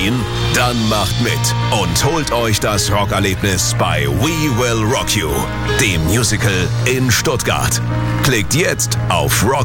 ausgeliehen? Dann macht mit und holt euch das Rockerlebnis bei We Will Rock You, dem Musical in Stuttgart. Klickt jetzt auf